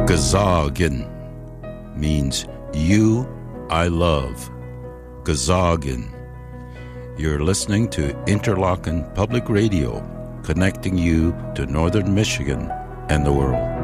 Gazagen means you I love. Gazagen. You're listening to Interlochen Public Radio, connecting you to Northern Michigan and the world.